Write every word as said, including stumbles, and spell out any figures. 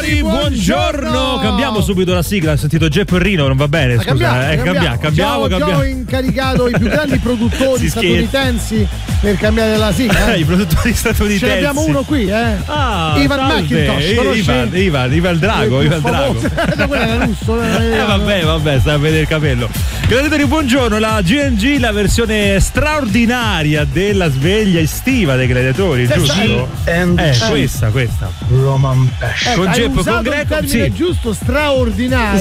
Gladiatori, buongiorno. buongiorno. Cambiamo subito la sigla. Ho sentito Geppo e Rino, non va bene. Scusa, cambiamo, eh, cambiamo, cambiamo, già, cambiamo. Già ho incaricato i più grandi produttori statunitensi per cambiare la sigla. Eh, I produttori statunitensi. Ce ne abbiamo uno qui, eh. Ah, Ivan salve. McIntosh. Conosci? Ivan, Ivan, Ivan il Drago, Ivan il Drago. Da quello era russo. Eh, vabbè, vabbè, sta a vedere il capello. Gladiatori, buongiorno. La G N G, la versione straordinaria della sveglia estiva dei Gladiatori, Sì, giusto? And Eh, questa, questa. Roman Pesce. Ecco, Con hai Geppo e usato con Greco, il termine sì. giusto, straordinario.